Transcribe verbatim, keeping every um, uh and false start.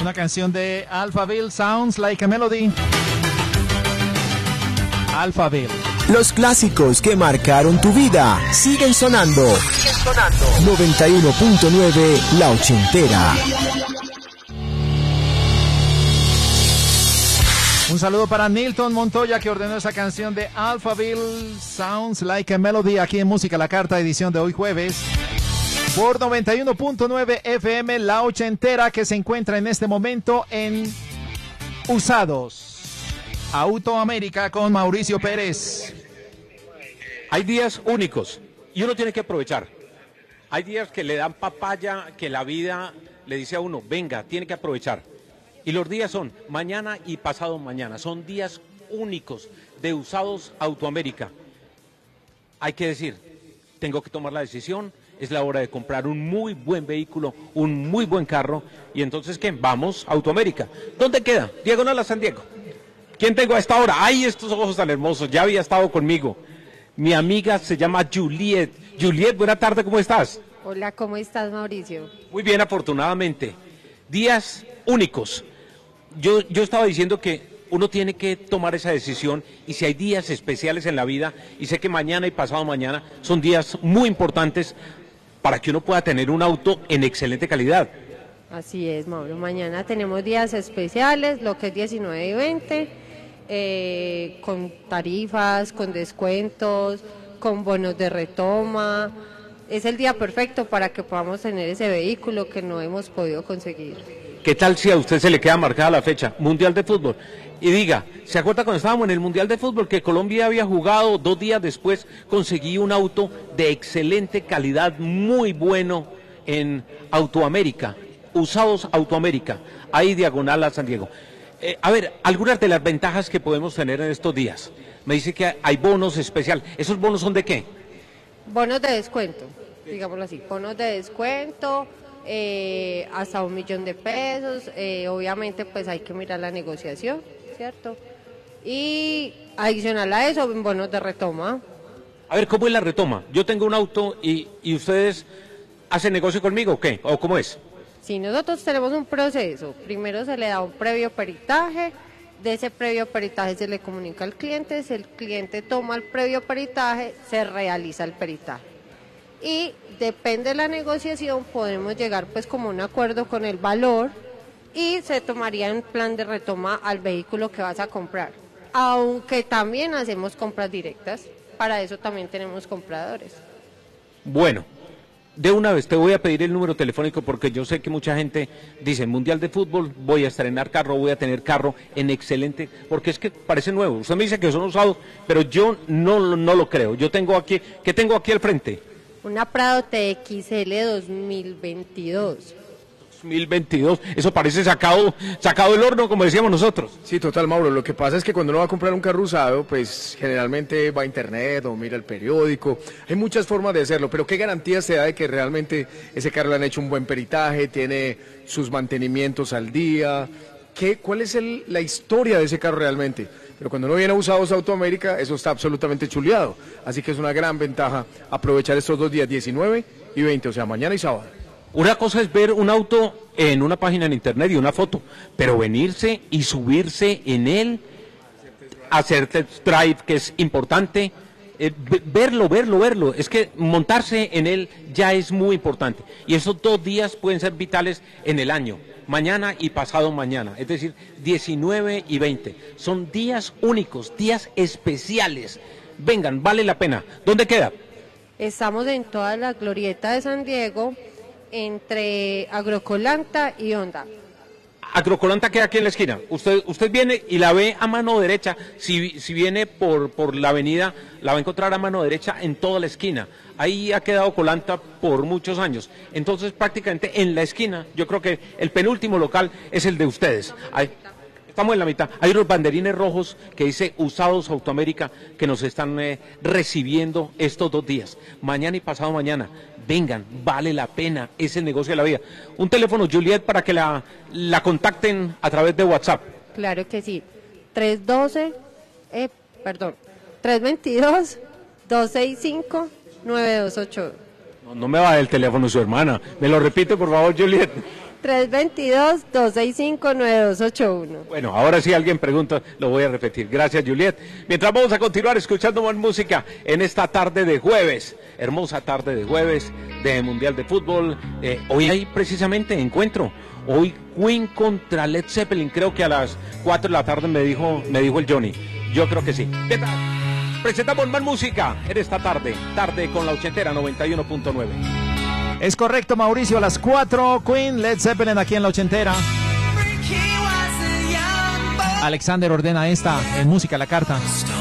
Una canción de Alphaville, Sounds Like a Melody. Alphaville. Los clásicos que marcaron tu vida siguen sonando. Siguen sonando. noventa y uno punto nueve La Ochentera. Un saludo para Nilton Montoya, que ordenó esa canción de Alphaville, Sounds Like a Melody, aquí en Música La Carta, edición de hoy jueves, por noventa y uno punto nueve F M, La Ochentera, que se encuentra en este momento en Usados Auto América con Mauricio Pérez. Hay días únicos y uno tiene que aprovechar. Hay días que le dan papaya, que la vida le dice a uno, venga, tiene que aprovechar. Y los días son mañana y pasado mañana. Son días únicos de Usados Autoamérica. Hay que decir, tengo que tomar la decisión, es la hora de comprar un muy buen vehículo, un muy buen carro. Y entonces, ¿qué? Vamos a Autoamérica. ¿Dónde queda? Diagonal a San Diego. ¿Quién tengo a esta hora? ¡Ay, estos ojos tan hermosos! Ya había estado conmigo. Mi amiga se llama Juliet. Juliet, buena tarde, ¿cómo estás? Hola, ¿cómo estás, Mauricio? Muy bien, afortunadamente. Días únicos. Yo, yo estaba diciendo que uno tiene que tomar esa decisión y si hay días especiales en la vida, y sé que mañana y pasado mañana son días muy importantes para que uno pueda tener un auto en excelente calidad. Así es, Mauro. Mañana tenemos días especiales, lo que es diecinueve y veinte, eh, con tarifas, con descuentos, con bonos de retoma. Es el día perfecto para que podamos tener ese vehículo que no hemos podido conseguir. ¿Qué tal si a usted se le queda marcada la fecha? Mundial de Fútbol. Y diga, ¿se acuerda cuando estábamos en el Mundial de Fútbol que Colombia había jugado? Dos días después conseguí un auto de excelente calidad, muy bueno, en Autoamérica, Usados Autoamérica, ahí diagonal a San Diego. Eh, a ver, algunas de las ventajas que podemos tener en estos días. Me dice que hay bonos especiales. ¿Esos bonos son de qué? Bonos de descuento, digámoslo así, bonos de descuento. Eh, hasta un millón de pesos, eh, obviamente pues hay que mirar la negociación, ¿cierto? Y adicional a eso, bonos de retoma. A ver, ¿cómo es la retoma? Yo tengo un auto y, y ustedes hacen negocio conmigo, ¿o qué? ¿O cómo es? Sí, nosotros tenemos un proceso, primero se le da un previo peritaje, de ese previo peritaje se le comunica al cliente, si el cliente toma el previo peritaje, se realiza el peritaje. Y depende de la negociación, podemos llegar pues como a un acuerdo con el valor y se tomaría un plan de retoma al vehículo que vas a comprar. Aunque también hacemos compras directas, para eso también tenemos compradores. Bueno, de una vez te voy a pedir el número telefónico porque yo sé que mucha gente dice, Mundial de Fútbol, voy a estrenar carro, voy a tener carro en excelente, porque es que parece nuevo. Usted me dice que son usados, pero yo no, no lo creo. Yo tengo aquí, ¿qué tengo aquí al frente? Una Prado T X L dos mil veintidós. dos mil veintidós, eso parece sacado, sacado del horno, como decíamos nosotros. Sí, total, Mauro. Lo que pasa es que cuando uno va a comprar un carro usado, pues generalmente va a internet o mira el periódico. Hay muchas formas de hacerlo, pero ¿qué garantías te da de que realmente ese carro le han hecho un buen peritaje, tiene sus mantenimientos al día? ¿Qué, ¿Cuál es el, la historia de ese carro realmente? Pero cuando uno viene a Usados Autoamérica, eso está absolutamente chuleado. Así que es una gran ventaja aprovechar estos dos días, diecinueve y veinte, o sea, mañana y sábado. Una cosa es ver un auto en una página en internet y una foto, pero venirse y subirse en él, hacer test drive, que es importante, eh, verlo, verlo, verlo. Es que montarse en él ya es muy importante. Y esos dos días pueden ser vitales en el año. Mañana y pasado mañana, es decir, diecinueve y veinte. Son días únicos, días especiales. Vengan, vale la pena. ¿Dónde queda? Estamos en toda la glorieta de San Diego, entre Agrocolanta y Honda. Agrocolanta queda aquí en la esquina. Usted usted viene y la ve a mano derecha. Si, si viene por, por la avenida, la va a encontrar a mano derecha en toda la esquina. Ahí ha quedado Colanta por muchos años. Entonces, prácticamente en la esquina, yo creo que el penúltimo local es el de ustedes. Ahí, estamos en la mitad. Hay unos banderines rojos que dice Usados Autoamérica que nos están eh, recibiendo estos dos días. Mañana y pasado mañana. Vengan, vale la pena, es el negocio de la vida. Un teléfono, Juliet, para que la, la contacten a través de WhatsApp. Claro que sí. tres doce, eh, perdón, tres veintidós, dos sesenta y cinco, nueve dos ocho. No, no me va el teléfono su hermana. Me lo repite, por favor, Juliet. tres dos dos, dos seis cinco, nueve dos ocho uno. Bueno, ahora si alguien pregunta, lo voy a repetir. Gracias, Juliet. Mientras vamos a continuar escuchando más música en esta tarde de jueves, hermosa tarde de jueves de Mundial de Fútbol. Eh, hoy hay precisamente encuentro. Hoy Queen contra Led Zeppelin, creo que a las cuatro de la tarde me dijo, me dijo el Johnny. Yo creo que sí. ¿Qué tal? Presentamos más música en esta tarde, tarde con la ochentera noventa y uno punto nueve. Es correcto, Mauricio, a las cuatro, Queen, Led Zeppelin aquí en la ochentera. Alexander ordena esta en música la carta.